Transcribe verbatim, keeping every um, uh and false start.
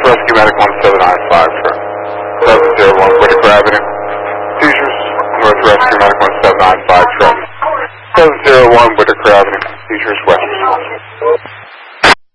Rescue Medic one seven nine five, sir. seven zero one Whitaker Avenue. Seizures, North Rescue Medic one seven nine five, sir. seven zero one Whitaker Avenue. Seizures,